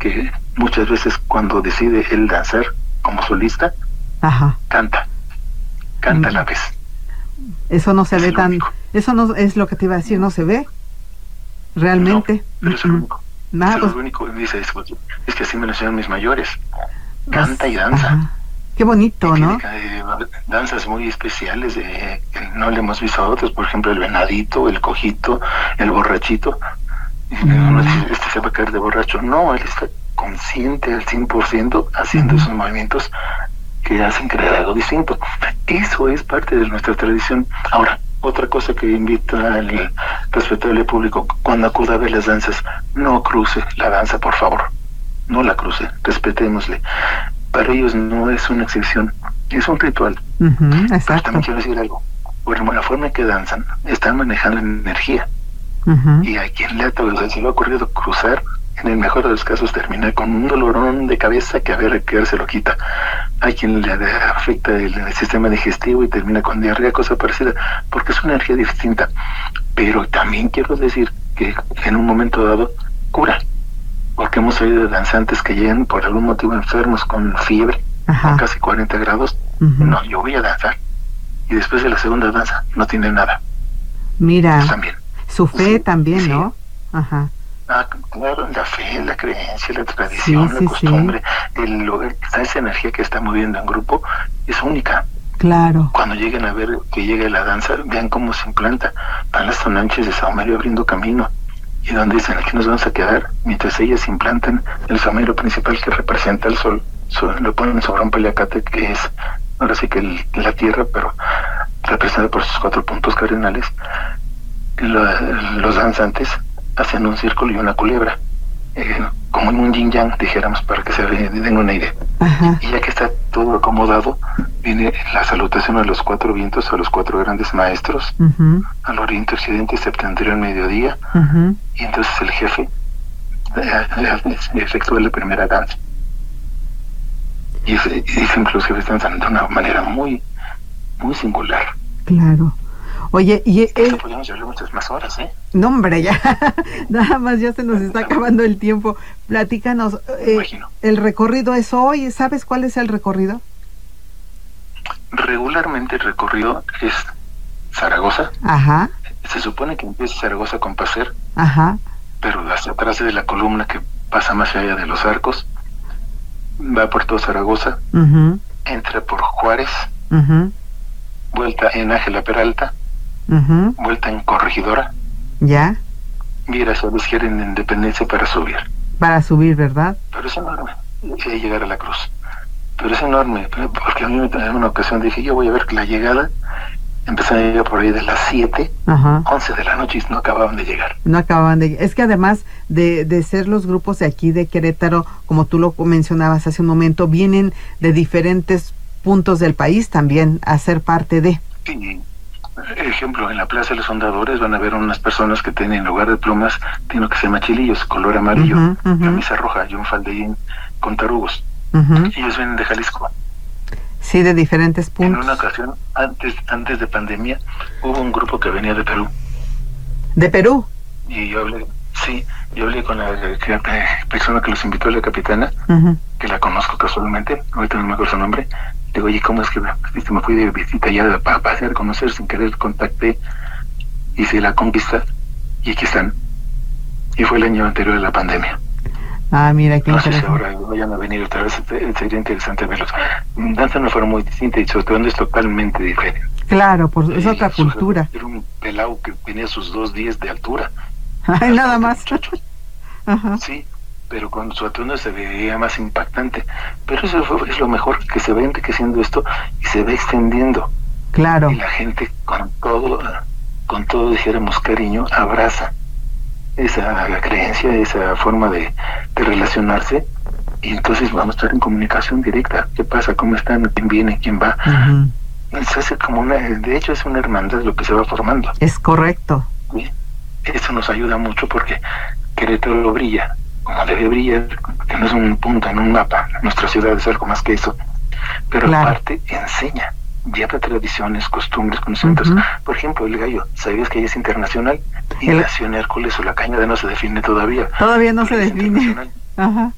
que muchas veces cuando decide él danzar como solista, canta a la vez. Eso no se ve tan... único. Eso no es lo que te iba a decir, no se ve realmente. No, pero es el único. Nada, es pues, lo único. Dice, es que así me lo enseñaron mis mayores. Canta y danza. Qué bonito, ¿no? Danzas muy especiales que no le hemos visto a otros, por ejemplo el venadito, el cojito, el borrachito. Uno dice, este se va a caer de borracho. No, él está consciente al 100% haciendo esos movimientos que hacen crear algo distinto. Eso es parte de nuestra tradición. Ahora, otra cosa que invito al respetable público, cuando acuda a ver las danzas, no cruce la danza, por favor. No la cruce, respetémosle. Para ellos no es una exhibición, es un ritual. Exacto. Pero también quiero decir algo. Por la forma en que danzan, están manejando energía. Y a quien se le ha ocurrido cruzar, en el mejor de los casos termina con un dolorón de cabeza que a ver qué se lo quita. Hay quien le afecta el sistema digestivo y termina con diarrea, cosa parecida, porque es una energía distinta. Pero también quiero decir que en un momento dado cura, porque hemos oído de danzantes que llegan por algún motivo enfermos con fiebre, con casi 40 grados. No, yo voy a danzar. Y después de la segunda danza no tiene nada. Mira, pues también. Su fe también, sí. ¿No? Claro, la fe, la creencia, la tradición, la costumbre, esa energía que está moviendo en grupo es única. Claro. Cuando lleguen a ver que llegue la danza, vean cómo se implanta. Van las tonanches de Saumerio abriendo camino. Y donde dicen, aquí nos vamos a quedar, mientras ellas implantan el saumerio principal que representa el sol. Lo ponen sobre un paliacate que es, ahora sí que la tierra, pero representada por sus 4 puntos cardinales. Los danzantes hacen un círculo y una culebra, como en un yin yang, dijéramos, para que se den una idea. Y ya que está todo acomodado, viene la salutación a los 4 vientos, a los 4 grandes maestros, al oriente, occidente, septentrión, mediodía, y entonces el jefe efectúa la primera danza. Y inclusive están de una manera muy, muy singular. Claro. Oye, y podríamos hablar muchas más horas, ¿eh? No, hombre, ya, nada más ya se nos está acabando el tiempo. Platícanos, el recorrido es hoy, ¿sabes cuál es el recorrido? Regularmente el recorrido es Zaragoza. Se supone que empieza Zaragoza con Pacer, pero hacia atrás de la columna que pasa más allá de los arcos, va por todo Zaragoza, entra por Juárez, vuelta en Ángela Peralta, vuelta en Corregidora, vira hacia la izquierda en Independencia para subir, ¿verdad? Pero es enorme, y llegar a la cruz, pero es enorme, porque a mí en una ocasión dije, yo voy a ver la llegada, empezaron a llegar por ahí de las 7, 11 de la noche y no acababan de llegar. Es que además de ser los grupos de aquí de Querétaro, como tú lo mencionabas hace un momento, vienen de diferentes puntos del país también a ser parte de... Sí. Ejemplo, en la Plaza de los Fundadores van a ver unas personas que tienen en lugar de plumas, tienen lo que se llama chilillos, color amarillo, camisa roja y un faldellín con tarugos. Ellos vienen de Jalisco. Sí, de diferentes puntos. En una ocasión, antes de pandemia, hubo un grupo que venía de Perú. ¿De Perú? Y yo hablé con la persona que los invitó, la capitana, que la conozco casualmente, ahorita no me acuerdo su nombre. Digo, oye, ¿cómo es que me fui de visita ya para pasear, conocer, sin querer contacté, hice la conquista y aquí están? Y fue el año anterior a la pandemia. Mira, qué interesante. No sé si ahora vayan a venir otra vez, sería interesante verlos. Danza de una forma muy distinta y sobre todo es totalmente diferente. Claro, es otra cultura. Era un pelao que tenía sus 2 días de altura. Nada más. Sí, pero con su atuendo se veía más impactante. Pero eso es lo mejor, que se va enriqueciendo esto y se va extendiendo. Claro. Y la gente con todo, dijéramos, cariño, abraza esa creencia, esa forma de relacionarse, y entonces vamos a estar en comunicación directa. ¿Qué pasa? ¿Cómo están? ¿Quién viene? ¿Quién va? Se hace como de hecho es una hermandad lo que se va formando. Es correcto. ¿Sí? Eso nos ayuda mucho porque Querétaro brilla como debe brillar, que no es un punto en un mapa. Nuestra ciudad es algo más que eso, pero aparte enseña, lleva tradiciones, costumbres, conocimientos. Por ejemplo, el gallo, ¿sabías que ya es internacional? Y nació en Hércules o la Cañada no se define todavía. Todavía no se define.